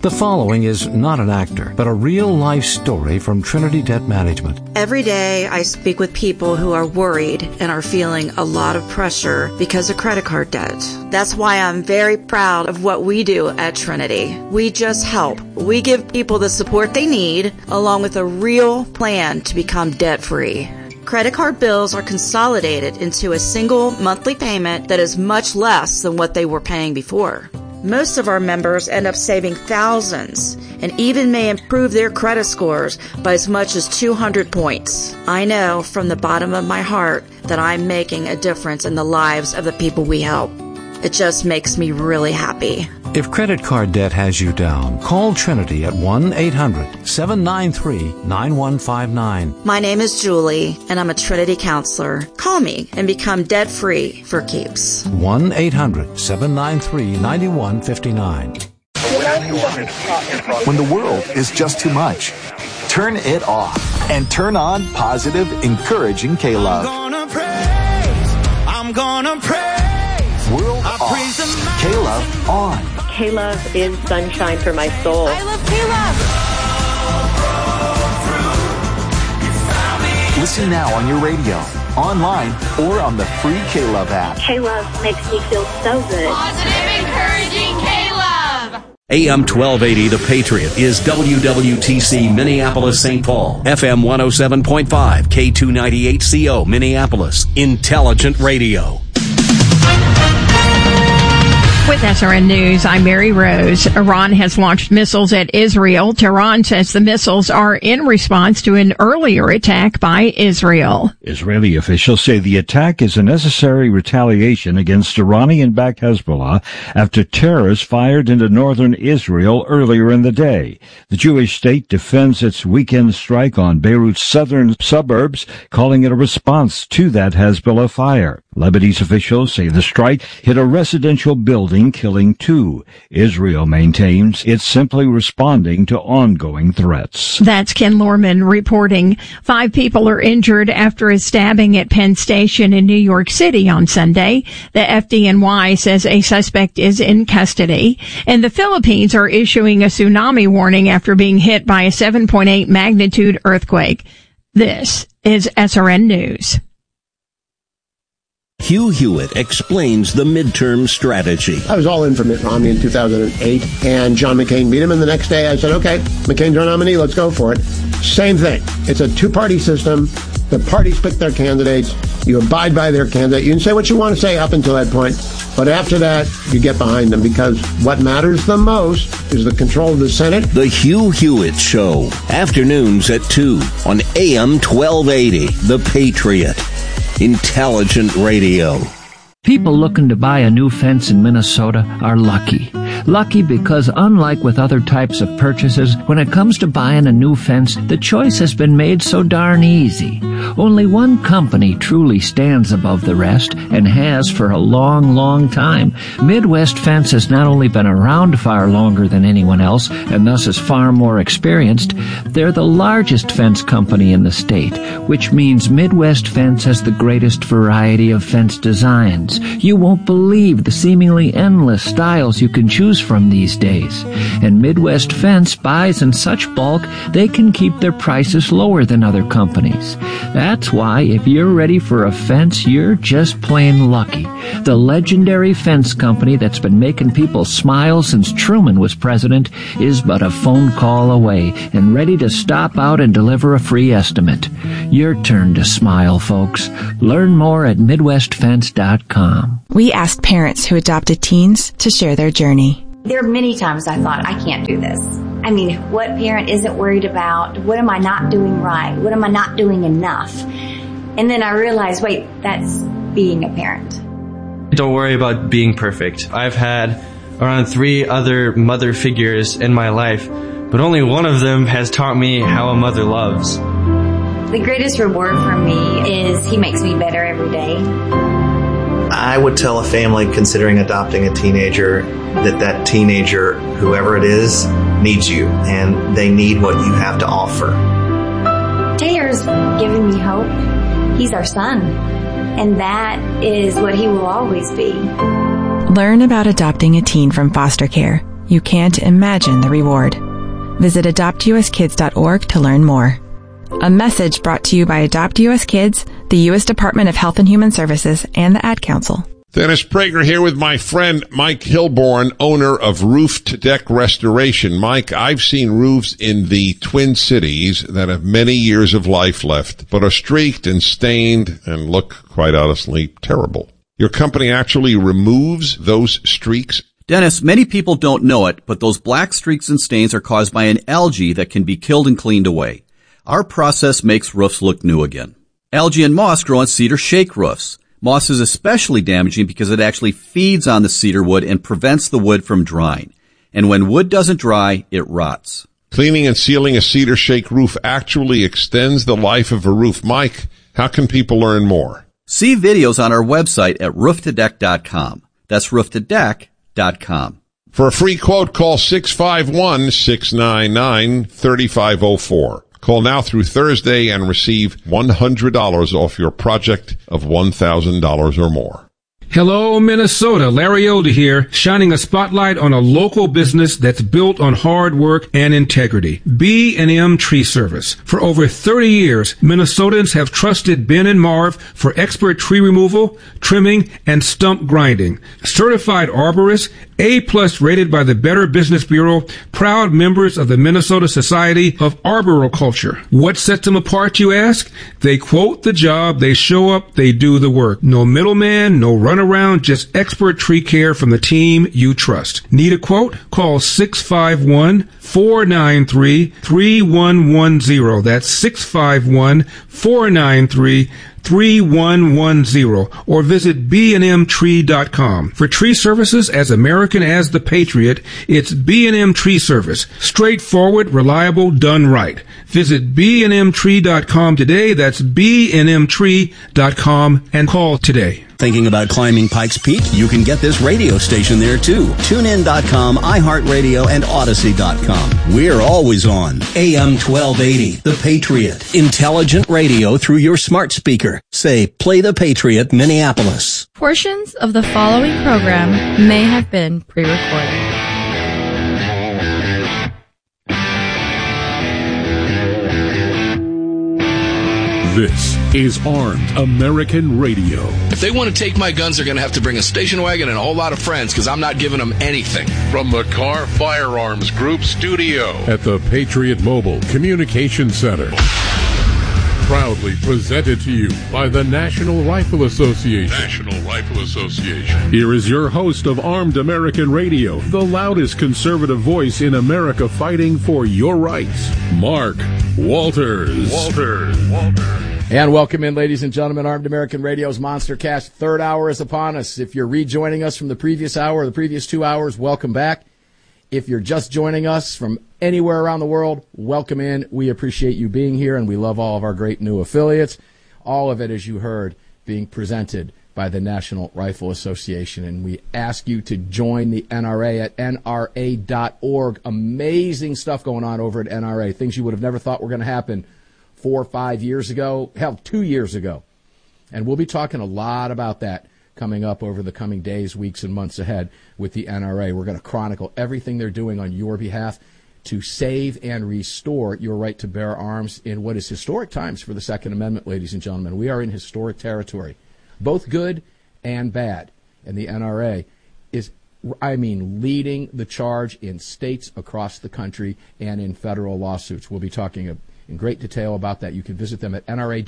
The following is not an actor, but a real-life story from Trinity Debt Management. Every day I speak with people who are worried and are feeling a lot of pressure because of credit card debt. That's why I'm very proud of what we do at Trinity. We just help. We give people the support they need, along with a real plan to become debt-free. Credit card bills are consolidated into a single monthly payment that is much less than what they were paying before. Most of our members end up saving thousands and even may improve their credit scores by as much as 200 points. I know from the bottom of my heart that I'm making a difference in the lives of the people we help. It just makes me really happy. If credit card debt has you down, call Trinity at 1-800-793-9159. My name is Julie, and I'm a Trinity counselor. Call me and become debt-free for keeps. 1-800-793-9159. When the world is just too much, turn it off and turn on positive, encouraging K-Love. I'm gonna praise. World off. K-Love on. K-Love is sunshine for my soul. I love K-Love. Listen now on your radio, online, or on the free K-Love app. K-Love makes me feel so good. Positive, encouraging K-Love. AM 1280, The Patriot, is WWTC Minneapolis, St. Paul. FM 107.5, K298CO, Minneapolis. Intelligent Radio. With SRN News, I'm Mary Rose. Iran has launched missiles at Israel. Tehran says the missiles are in response to an earlier attack by Israel. Israeli officials say the attack is a necessary retaliation against Iranian-backed Hezbollah after terrorists fired into northern Israel earlier in the day. The Jewish state defends its weekend strike on Beirut's southern suburbs, calling it a response to that Hezbollah fire. Lebanese officials say the strike hit a residential building, killing 2. Israel maintains it's simply responding to ongoing threats. That's Ken Lorman reporting. 5 people are injured after a stabbing at Penn Station in New York City on Sunday. The FDNY says a suspect is in custody. And the Philippines are issuing a tsunami warning after being hit by a 7.8 magnitude earthquake. This is SRN News. Hugh Hewitt explains the midterm strategy. I was all in for Mitt Romney in 2008, and John McCain beat him, and the next day I said, okay, McCain's our nominee, let's go for it. Same thing. It's a two-party system. The parties pick their candidates. You abide by their candidate. You can say what you want to say up until that point, but after that, you get behind them, because what matters the most is the control of the Senate. The Hugh Hewitt Show, afternoons at 2 on AM 1280, The Patriot. Intelligent Radio. People looking to buy a new fence in Minnesota are lucky. Lucky because unlike with other types of purchases, when it comes to buying a new fence, the choice has been made so darn easy. Only one company truly stands above the rest and has for a long, long time. Midwest Fence has not only been around far longer than anyone else and thus is far more experienced, they're the largest fence company in the state, which means Midwest Fence has the greatest variety of fence designs. You won't believe the seemingly endless styles you can choose from these days. And Midwest Fence buys in such bulk, they can keep their prices lower than other companies. That's why if you're ready for a fence, you're just plain lucky. The legendary fence company that's been making people smile since Truman was president is but a phone call away and ready to stop out and deliver a free estimate. Your turn to smile, folks. Learn more at MidwestFence.com. We asked parents who adopted teens to share their journey. There are many times I thought, I can't do this. I mean, what parent isn't worried about? What am I not doing right? What am I not doing enough? And then I realized, wait, that's being a parent. Don't worry about being perfect. I've had around 3 other mother figures in my life, but only one of them has taught me how a mother loves. The greatest reward for me is he makes me better every day. I would tell a family considering adopting a teenager that teenager, whoever it is, needs you, and they need what you have to offer. Taylor's given me hope. He's our son, and that is what he will always be. Learn about adopting a teen from foster care You can't imagine the reward. Visit adoptuskids.org to learn more. A message brought to you by Adopt US Kids, the U.S. Department of Health and Human Services, and the Ad Council. Dennis Prager here with my friend Mike Hilborn, owner of Roof to Deck Restoration. Mike, I've seen roofs in the Twin Cities that have many years of life left, but are streaked and stained and look, quite honestly, terrible. Your company actually removes those streaks? Dennis, many people don't know it, but those black streaks and stains are caused by an algae that can be killed and cleaned away. Our process makes roofs look new again. Algae and moss grow on cedar shake roofs. Moss is especially damaging because it actually feeds on the cedar wood and prevents the wood from drying. And when wood doesn't dry, it rots. Cleaning and sealing a cedar shake roof actually extends the life of a roof. Mike, how can people learn more? See videos on our website at rooftodeck.com. That's rooftodeck.com. For a free quote, call 651-699-3504. Call now through Thursday and receive $100 off your project of $1,000 or more. Hello, Minnesota. Larry Elder here, shining a spotlight on a local business that's built on hard work and integrity. B&M Tree Service. For over 30 years, Minnesotans have trusted Ben and Marv for expert tree removal, trimming, and stump grinding. Certified arborists, A+ rated by the Better Business Bureau, proud members of the Minnesota Society of Arboriculture. What sets them apart, you ask? They quote the job, they show up, they do the work. No middleman, no runaround, just expert tree care from the team you trust. Need a quote? Call 651-493-3110. That's 651-493-3110, or visit bnmtree.com. For tree services as American as the Patriot, it's B&M Tree Service. Straightforward, reliable, done right. Visit bnmtree.com today. That's bnmtree.com, and call today. Thinking about climbing Pikes Peak? You can get this radio station there too. TuneIn.com, iHeartRadio, and Odyssey.com. We're always on. AM 1280, The Patriot. Intelligent radio through your smart speaker. Say, play The Patriot, Minneapolis. Portions of the following program may have been pre-recorded. This is Armed American Radio. If they want to take my guns, they're going to have to bring a station wagon and a whole lot of friends, because I'm not giving them anything. From the Carr Firearms Group studio at the Patriot Mobile Communication Center. Proudly presented to you by the National Rifle Association. National Rifle Association. Here is your host of Armed American Radio, the loudest conservative voice in America fighting for your rights, Mark Walters. Walters. And welcome in, ladies and gentlemen. Armed American Radio's Monster Cast third hour is upon us. If you're rejoining us from the previous hour or the previous 2 hours, welcome back. If you're just joining us from anywhere around the world, welcome in. We appreciate you being here, and we love all of our great new affiliates. All of it, as you heard, being presented by the National Rifle Association. And we ask you to join the NRA at NRA.org. Amazing stuff going on over at NRA. Things you would have never thought were going to happen 4 or 5 years ago, hell, 2 years ago. And we'll be talking a lot about that coming up over the coming days, weeks, and months ahead with the NRA. We're going to chronicle everything they're doing on your behalf to save and restore your right to bear arms in what is historic times for the Second Amendment, ladies and gentlemen. We are in historic territory, both good and bad. And the NRA is, leading the charge in states across the country and in federal lawsuits. We'll be talking in great detail about that. You can visit them at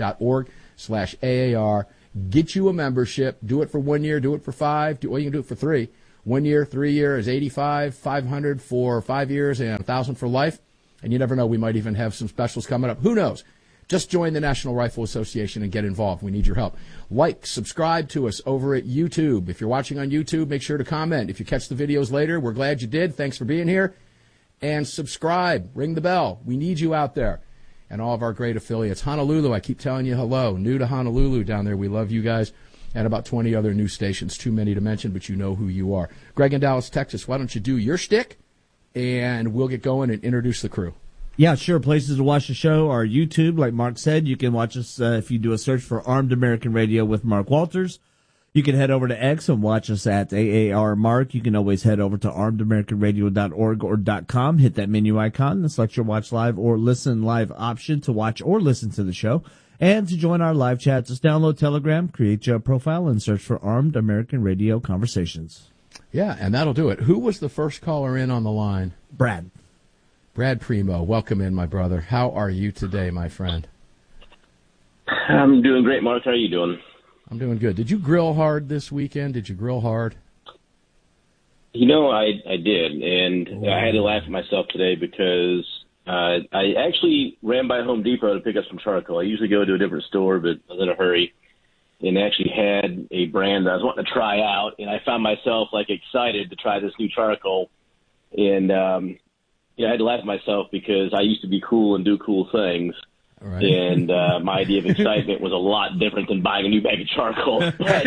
nra.org/AAR. Get you a membership. Do it for 1 year. Do it for 5. You can do it for 3. 1 year, 3 years, $85, $500 for 5 years, and $1,000 for life. And you never know. We might even have some specials coming up. Who knows? Just join the National Rifle Association and get involved. We need your help. Like, subscribe to us over at YouTube. If you're watching on YouTube, make sure to comment. If you catch the videos later, we're glad you did. Thanks for being here. And subscribe. Ring the bell. We need you out there. And all of our great affiliates. Honolulu, I keep telling you hello. New to Honolulu down there. We love you guys. And about 20 other news stations. Too many to mention, but you know who you are. Greg in Dallas, Texas, why don't you do your shtick? And we'll get going and introduce the crew. Yeah, sure. Places to watch the show are YouTube. Like Mark said, you can watch us if you do a search for Armed American Radio with Mark Walters. You can head over to X and watch us at AAR Mark. You can always head over to armedamericanradio.org or .com. Hit that menu icon and select your watch live or listen live option to watch or listen to the show. And to join our live chat, just download Telegram, create your profile, and search for Armed American Radio Conversations. Yeah, and that'll do it. Who was the first caller in on the line? Brad. Brad Primo, welcome in, my brother. How are you today, my friend? I'm doing great, Mark. How are you doing? I'm doing good. Did you grill hard this weekend? Did you grill hard? You know, I did, and I had to laugh at myself today because I actually ran by Home Depot to pick up some charcoal. I usually go to a different store, but I was in a hurry, and actually had a brand that I was wanting to try out, and I found myself excited to try this new charcoal, and I had to laugh at myself because I used to be cool and do cool things. Right. And my idea of excitement was a lot different than buying a new bag of charcoal.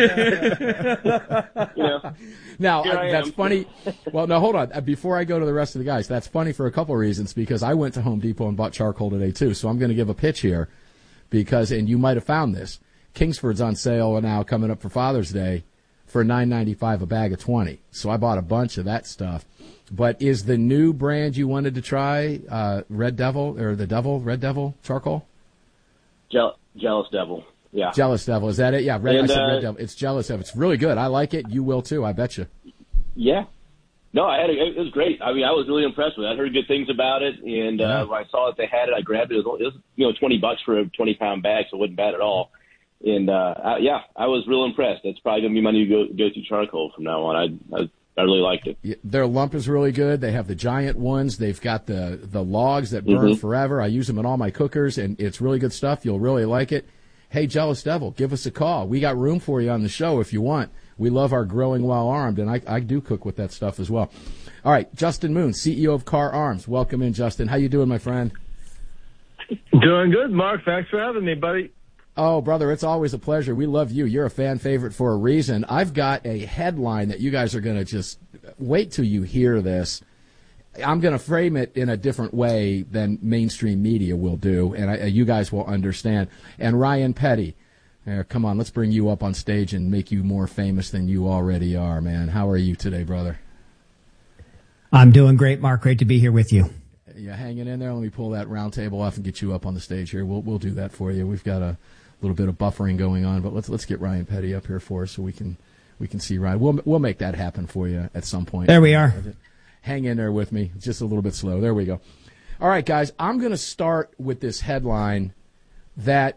But, now, that's funny. Well, no, hold on. Before I go to the rest of the guys, that's funny for a couple of reasons, because I went to Home Depot and bought charcoal today, too. So I'm going to give a pitch here because, and you might have found this, Kingsford's on sale now coming up for Father's Day for $9.95 a bag of 20. So I bought a bunch of that stuff. But is the new brand you wanted to try Red Devil charcoal? Jealous Devil, yeah. Jealous Devil, is that it? Yeah, Red Devil. It's Jealous Devil. It's really good. I like it. You will too, I bet you. Yeah. No, it was great. I mean, I was really impressed with it. I heard good things about it, and when I saw that they had it, I grabbed it. It was $20 for a 20-pound bag, so it wasn't bad at all. And I was real impressed. That's probably going to be my new go-to charcoal from now on. I really liked it. Their lump is really good. They have the giant ones. They've got the logs that burn forever. I use them in all my cookers, and it's really good stuff. You'll really like it. Hey, Jealous Devil, give us a call. We got room for you on the show if you want. We love our grilling while armed, and I do cook with that stuff as well. All right, Justin Moon, CEO of Car Arms. Welcome in, Justin. How you doing, my friend? Doing good, Mark. Thanks for having me, buddy. Oh, brother, it's always a pleasure. We love you. You're a fan favorite for a reason. I've got a headline that you guys are going to just wait till you hear this. I'm going to frame it in a different way than mainstream media will do, and you guys will understand. And Ryan Petty, come on, let's bring you up on stage and make you more famous than you already are, man. How are you today, brother? I'm doing great, Mark. Great to be here with you. Yeah, hanging in there. Let me pull that round table off and get you up on the stage here. We'll do that for you. We've got a little bit of buffering going on, but let's get Ryan Petty up here for us so we can see Ryan. We'll make that happen for you at some point. There we are. Hang in there with me. It's just a little bit slow. There we go. All right, guys, I'm going to start with this headline that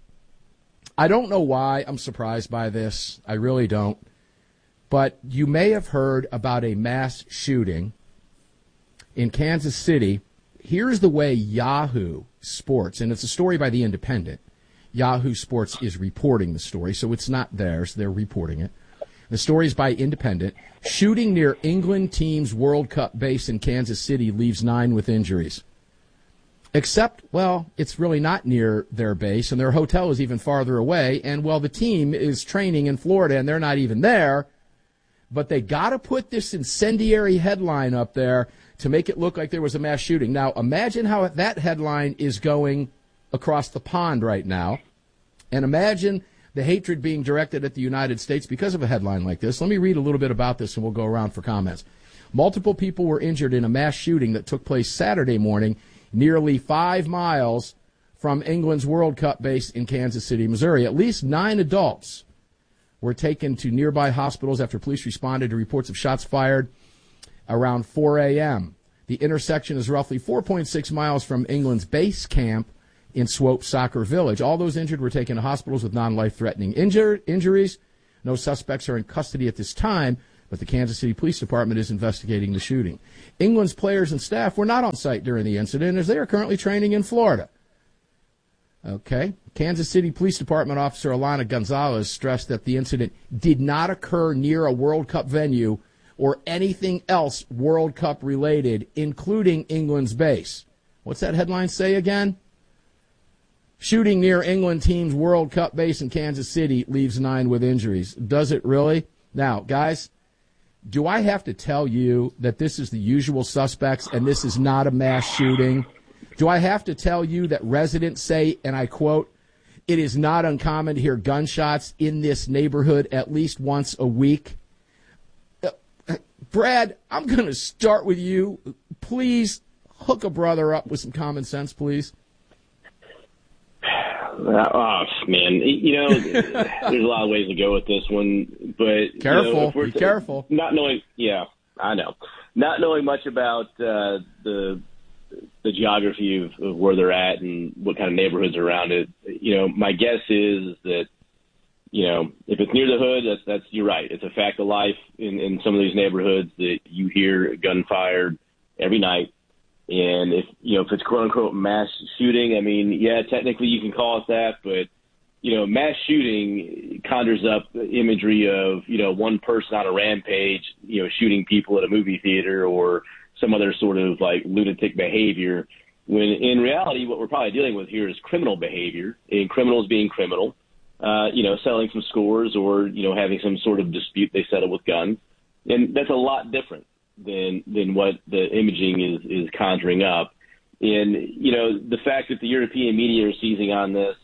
I don't know why I'm surprised by this. I really don't. But you may have heard about a mass shooting in Kansas City. Here's the way Yahoo Sports, and it's a story by The Independent. Yahoo Sports is reporting the story, so it's not theirs. They're reporting it. The story is by Independent. Shooting near England team's World Cup base in Kansas City leaves 9 with injuries. Except, well, it's really not near their base, and their hotel is even farther away. And, well, the team is training in Florida, and they're not even there. But they got to put this incendiary headline up there to make it look like there was a mass shooting. Now, imagine how that headline is going across the pond right now, and imagine the hatred being directed at the United States because of a headline like this. Let me read a little bit about this, and we'll go around for comments. Multiple people were injured in a mass shooting that took place Saturday morning, nearly 5 miles from England's World Cup base in Kansas City, Missouri. At least 9 adults were taken to nearby hospitals after police responded to reports of shots fired around 4 a.m. The intersection is roughly 4.6 miles from England's base camp in Swope Soccer Village. All those injured were taken to hospitals with non-life-threatening injuries. No suspects are in custody at this time, but the Kansas City Police Department is investigating the shooting. England's players and staff were not on site during the incident, as they are currently training in Florida. Okay. Kansas City Police Department officer Alana Gonzalez stressed that the incident did not occur near a World Cup venue or anything else World Cup related, including England's base. What's that headline say again? Shooting near England team's World Cup base in Kansas City leaves 9 with injuries. Does it really? Now, guys, do I have to tell you that this is the usual suspects and this is not a mass shooting? Do I have to tell you that residents say, and I quote, It is not uncommon to hear gunshots in this neighborhood at least once a week. Brad, I'm going to start with you. Please hook a brother up with some common sense, please. Oh, man. There's a lot of ways to go with this one, but careful. Be careful. Not knowing, I know. Not knowing much about the geography of where they're at and what kind of neighborhoods are around it. My guess is that, if it's near the hood, that's you're right. It's a fact of life in some of these neighborhoods that you hear gunfire every night. And if it's quote unquote mass shooting, technically you can call it that, but mass shooting conjures up imagery of, one person on a rampage, shooting people at a movie theater or some other sort of like lunatic behavior. When in reality, what we're probably dealing with here is criminal behavior, and criminals being criminal, selling some scores or, having some sort of dispute they settle with guns. And that's a lot different than what the imaging is conjuring up. And, the fact that the European media are seizing on this,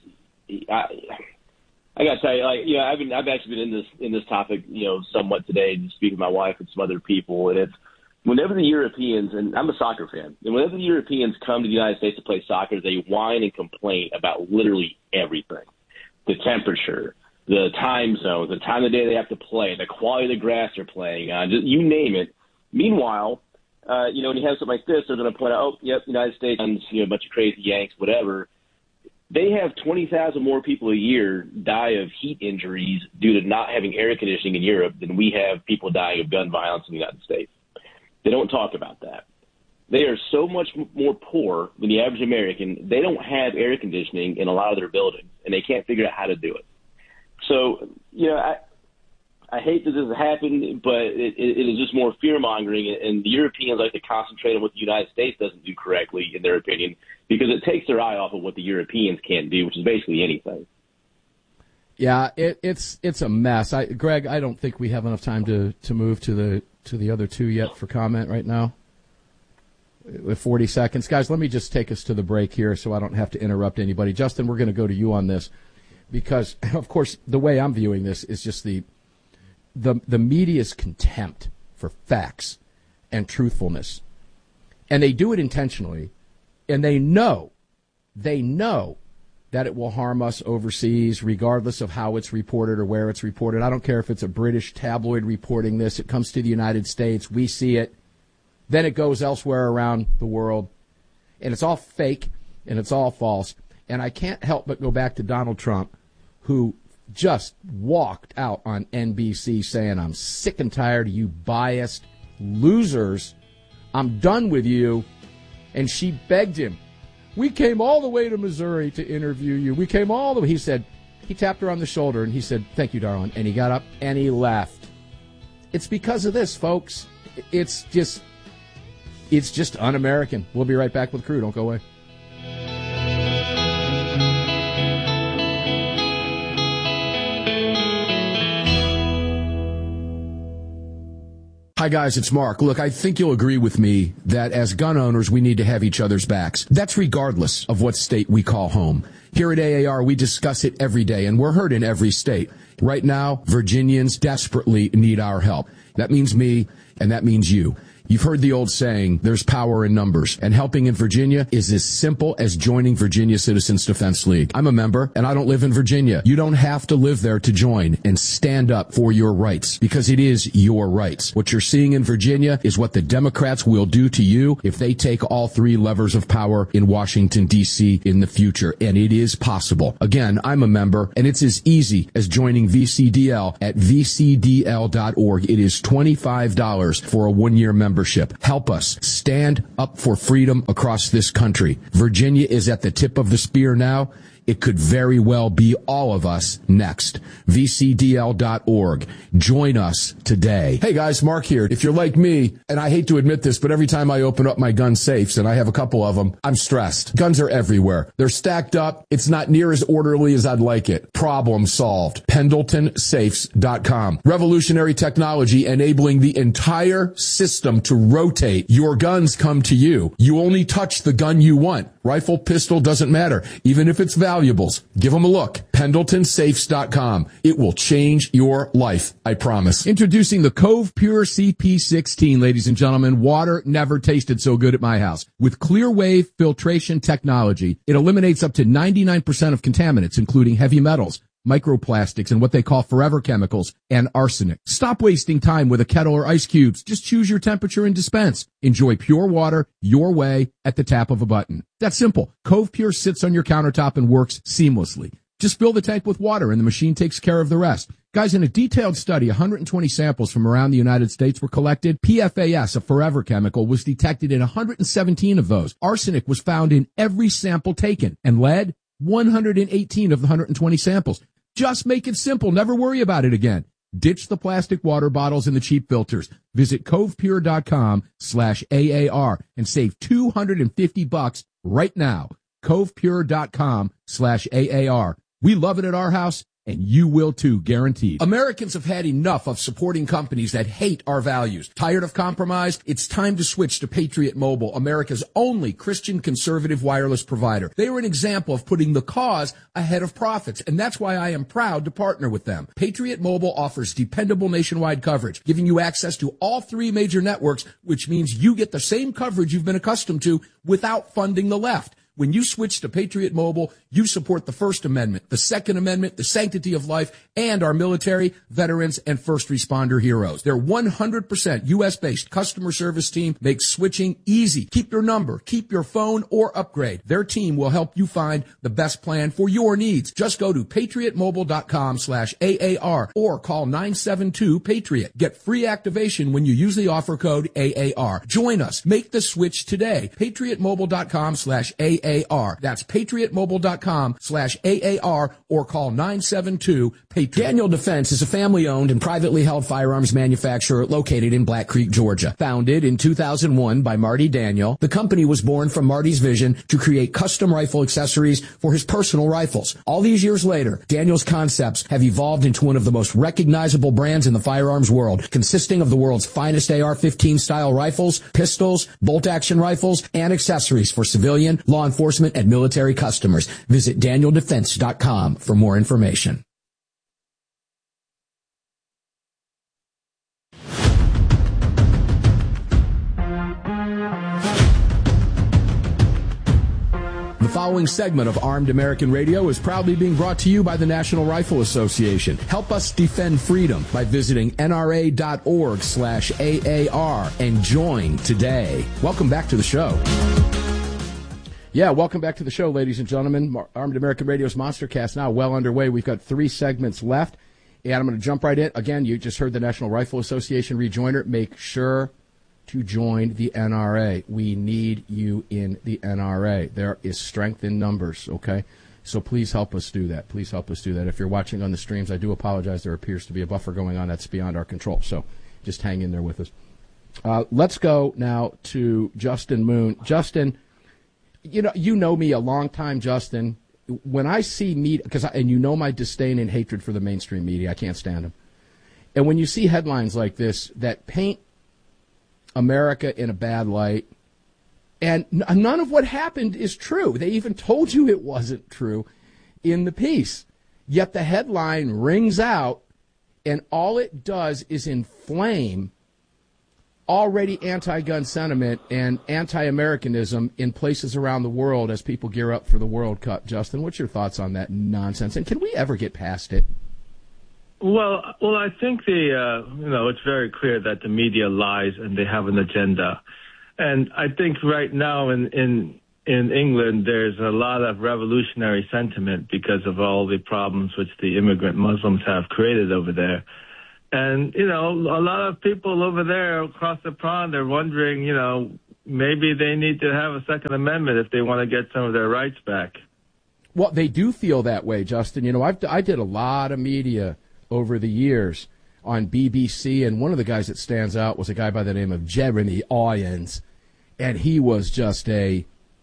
I got to tell you, I've actually been in this topic, somewhat today, just speaking to my wife and some other people. And it's whenever the Europeans, and I'm a soccer fan, and whenever the Europeans come to the United States to play soccer, they whine and complain about literally everything. The temperature, the time zones, the time of the day they have to play, the quality of the grass they're playing on, just, you name it. Meanwhile, when you have something like this, they're going to point out, United States, a bunch of crazy Yanks, whatever. They have 20,000 more people a year die of heat injuries due to not having air conditioning in Europe than we have people dying of gun violence in the United States. They don't talk about that. They are so much more poor than the average American. They don't have air conditioning in a lot of their buildings, and they can't figure out how to do it. So, I hate that this has happened, but it is just more fear-mongering, and the Europeans like to concentrate on what the United States doesn't do correctly, in their opinion, because it takes their eye off of what the Europeans can't do, which is basically anything. Yeah, it's a mess. Greg, I don't think we have enough time to move to the other two yet for comment right now. With 40 seconds. Guys, let me just take us to the break here so I don't have to interrupt anybody. Justin, we're going to go to you on this because, of course, the way I'm viewing this is just the media's contempt for facts and truthfulness. And they do it intentionally, and they know that it will harm us overseas, regardless of how it's reported or where it's reported. I don't care if it's a British tabloid reporting this. It comes to the United States. We see it. Then it goes elsewhere around the world. And it's all fake, and it's all false. And I can't help but go back to Donald Trump, who just walked out on NBC saying, I'm sick and tired of you biased losers. I'm done with you. And she begged him. We came all the way to Missouri to interview you. We came all the way. He tapped her on the shoulder and he said, thank you, darling. And he got up and he left. It's because of this, folks. It's just un-American. We'll be right back with Crew. Don't go away. Hi, guys, it's Mark. Look, I think you'll agree with me that as gun owners, we need to have each other's backs. That's regardless of what state we call home. Here at AAR, we discuss it every day, and we're heard in every state. Right now, Virginians desperately need our help. That means me, and that means you. You've heard the old saying, there's power in numbers, and helping in Virginia is as simple as joining Virginia Citizens Defense League. I'm a member, and I don't live in Virginia. You don't have to live there to join and stand up for your rights, because it is your rights. What you're seeing in Virginia is what the Democrats will do to you if they take all three levers of power in Washington, D.C. in the future, and it is possible. Again, I'm a member, and it's as easy as joining VCDL at vcdl.org. It is $25 for a one-year membership. Help us stand up for freedom across this country. Virginia is at the tip of the spear now. It could very well be all of us next. VCDL.org. Join us today. Hey guys, Mark here. If you're like me, and I hate to admit this, but every time I open up my gun safes, and I have a couple of them, I'm stressed. Guns are everywhere. They're stacked up. It's not near as orderly as I'd like it. Problem solved. PendletonSafes.com. Revolutionary technology enabling the entire system to rotate. Your guns come to you. You only touch the gun you want. Rifle, pistol, doesn't matter. Even if it's valuable, valuables. Give them a look. PendletonSafes.com. It will change your life, I promise. Introducing the Cove Pure CP16, ladies and gentlemen. Water never tasted so good at my house. With clear wave filtration technology, it eliminates up to 99% of contaminants, including heavy metals, microplastics, and what they call forever chemicals, and arsenic. Stop wasting time with a kettle or ice cubes. Just choose your temperature and dispense. Enjoy pure water your way at the tap of a button. That's simple. Cove Pure sits on your countertop and works seamlessly. Just fill the tank with water and the machine takes care of the rest. Guys, in a detailed study, 120 samples from around the United States were collected. PFAS, a forever chemical, was detected in 117 of those. Arsenic was found in every sample taken, and lead, 118 of the 120 samples. Just make it simple. Never worry about it again. Ditch the plastic water bottles and the cheap filters. Visit covepure.com/AAR and save $250 right now. covepure.com/AAR. We love it at our house, and you will too, guaranteed. Americans have had enough of supporting companies that hate our values. Tired of compromise? It's time to switch to Patriot Mobile, America's only Christian conservative wireless provider. They are an example of putting the cause ahead of profits, and that's why I am proud to partner with them. Patriot Mobile offers dependable nationwide coverage, giving you access to all three major networks, which means you get the same coverage you've been accustomed to without funding the left. When you switch to Patriot Mobile, you support the First Amendment, the Second Amendment, the sanctity of life, and our military, veterans, and first responder heroes. Their 100% U.S.-based customer service team makes switching easy. Keep your number, keep your phone, or upgrade. Their team will help you find the best plan for your needs. Just go to patriotmobile.com/AAR or call 972-PATRIOT. Get free activation when you use the offer code AAR. Join us. Make the switch today. patriotmobile.com/AAR. That's patriotmobile.com/AAR or call 972-PATRIOT. Daniel Defense is a family-owned and privately held firearms manufacturer located in Black Creek, Georgia. Founded in 2001 by Marty Daniel, the company was born from Marty's vision to create custom rifle accessories for his personal rifles. All these years later, Daniel's concepts have evolved into one of the most recognizable brands in the firearms world, consisting of the world's finest AR-15 style rifles, pistols, bolt-action rifles, and accessories for civilian, law enforcement, and military customers. Visit DanielDefense.com for more information. The following segment of Armed American Radio is proudly being brought to you by the National Rifle Association. Help us defend freedom by visiting nra.org/AAR and join today. Welcome back to the show. Yeah, welcome back to the show, ladies and gentlemen. Armed American Radio's Monstercast now well underway. We've got 3 segments left, and I'm going to jump right in. Again, you just heard the National Rifle Association rejoiner. Make sure to join the NRA. We need you in the NRA. There is strength in numbers, okay? So please help us do that. Please help us do that. If you're watching on the streams, I do apologize. There appears to be a buffer going on that's beyond our control. So just hang in there with us. Let's go now to Justin Moon. Justin, you know me a long time, Justin. When I see media, and you know my disdain and hatred for the mainstream media, I can't stand them. And when you see headlines like this that paint America in a bad light, and none of what happened is true. They even told you it wasn't true in the piece. Yet the headline rings out, and all it does is inflame already anti-gun sentiment and anti-Americanism in places around the world as people gear up for the World Cup. Justin, what's your thoughts on that nonsense? And can we ever get past it? Well, I think it's very clear that the media lies and they have an agenda. And I think right now in England, there's a lot of revolutionary sentiment because of all the problems which the immigrant Muslims have created over there. And, a lot of people over there across the pond are wondering, maybe they need to have a Second Amendment if they want to get some of their rights back. Well, they do feel that way, Justin. I did a lot of media over the years on BBC, and one of the guys that stands out was a guy by the name of Jeremy Irons, and he was just a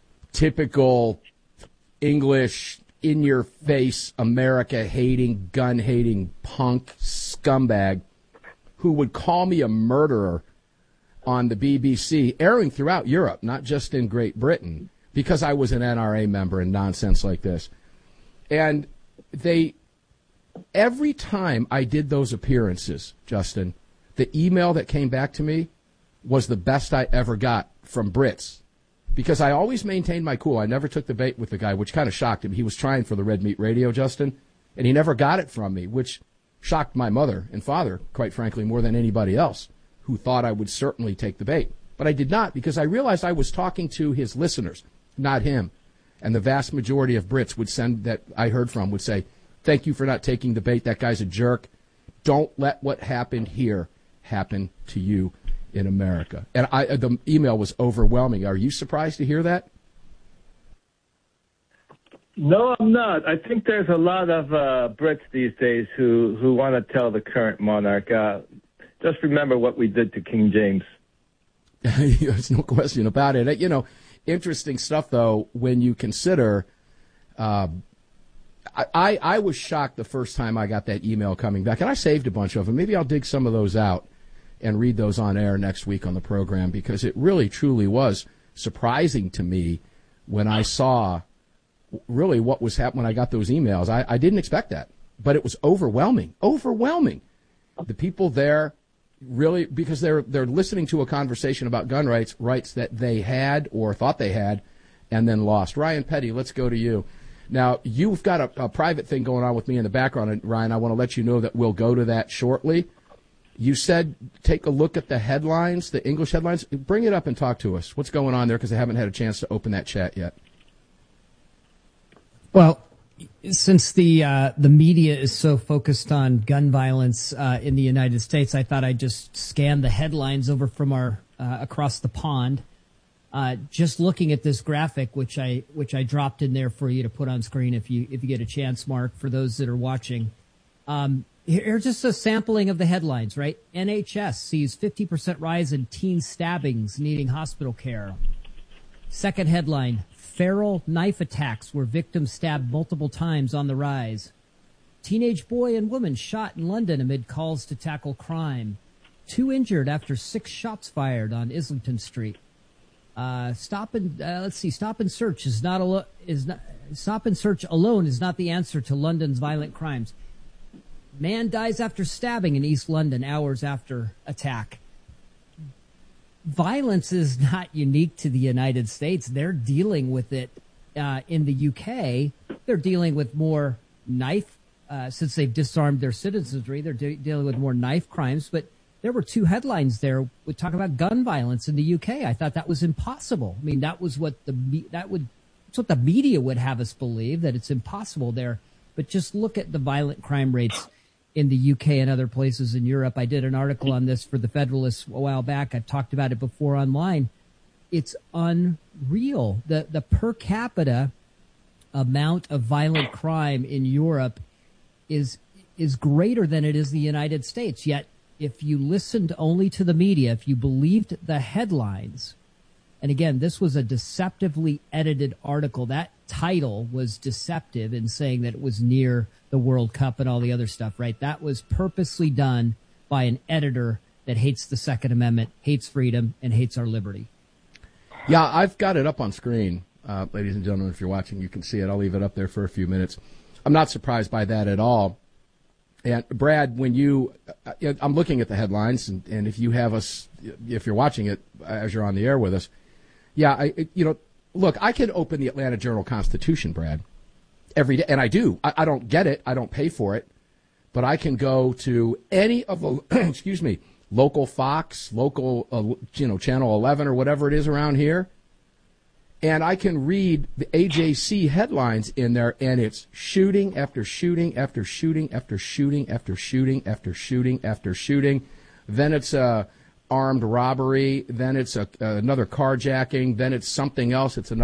typical English, in-your-face, America-hating, gun-hating punk scumbag who would call me a murderer on the BBC, airing throughout Europe, not just in Great Britain, because I was an NRA member and nonsense like this. And every time I did those appearances, Justin, the email that came back to me was the best I ever got from Brits. Because I always maintained my cool. I never took the bait with the guy, which kind of shocked him. He was trying for the Red Meat Radio, Justin, and he never got it from me, which shocked my mother and father, quite frankly, more than anybody else, who thought I would certainly take the bait. But I did not, because I realized I was talking to his listeners, not him. And the vast majority of Brits that I heard from would say, thank you for not taking the bait. That guy's a jerk. Don't let what happened here happen to you in America. And the email was overwhelming. Are you surprised to hear that? No, I'm not. I think there's a lot of Brits these days who want to tell the current monarch, just remember what we did to King James. There's no question about it. You know, interesting stuff, though, when you consider I was shocked the first time I got that email coming back, and I saved a bunch of them. Maybe I'll dig some of those out and read those on air next week on the program, because it really, truly was surprising to me when I saw really what was happening when I got those emails. I didn't expect that, but it was overwhelming. The people there really, because they're listening to a conversation about gun rights that they had or thought they had and then lost. Ryan Petty, let's go to you. Now, you've got a private thing going on with me in the background, and Ryan, I want to let you know that we'll go to that shortly. You said take a look at the headlines, the English headlines. Bring it up and talk to us. What's going on there, because I haven't had a chance to open that chat yet. Well, since the media is so focused on gun violence in the United States, I thought I'd just scan the headlines over from our across the pond. Just looking at this graphic, which I dropped in there for you to put on screen if you get a chance, Mark, for those that are watching. Here's just a sampling of the headlines, right? NHS sees 50% rise in teen stabbings needing hospital care. Second headline, feral knife attacks where victims stabbed multiple times on the rise. Teenage boy and woman shot in London amid calls to tackle crime. 2 injured after 6 shots fired on Islington Street. Stop and search alone is not the answer to London's violent crimes. Man dies after stabbing in East London hours after attack. Violence is not unique to the United States. They're dealing with it in the UK. They're dealing with more knife, since they've disarmed their citizenry. They're dealing with more knife crimes. But there were 2 headlines there would talk about gun violence in the UK. I thought that was impossible. I mean, that was what that's what the media would have us believe, that it's impossible there. But just look at the violent crime rates in the UK and other places in Europe. I did an article on this for the Federalist a while back. I've talked about it before online. It's unreal. The per capita amount of violent crime in Europe is greater than it is in the United States. Yet, if you listened only to the media, if you believed the headlines, and again, this was a deceptively edited article. That title was deceptive in saying that it was near the World Cup and all the other stuff, right? That was purposely done by an editor that hates the Second Amendment, hates freedom, and hates our liberty. Yeah, I've got it up on screen, ladies and gentlemen. If you're watching, you can see it. I'll leave it up there for a few minutes. I'm not surprised by that at all. And Brad, when I'm looking at the headlines, and if you have us, if you're watching it as you're on the air with us, yeah, look, I can open the Atlanta Journal-Constitution, Brad, every day, and I do. I don't get it. I don't pay for it. But I can go to any of the, local Fox, local, Channel 11 or whatever it is around here, and I can read the AJC headlines in there, and it's shooting after shooting after shooting after shooting after shooting after shooting after shooting. Then it's armed robbery. Then it's another carjacking. Then it's something else. It's another